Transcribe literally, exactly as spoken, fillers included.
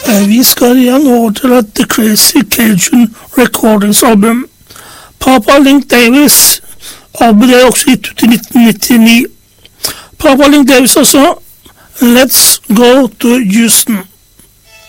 Eh, Vi skal igjen over til et The Crazy Cajun Recordings album. Papa Link Davis. Albumet er også gitt ut i nitten nittini. Papa Link Davis altså. Let's go to Houston.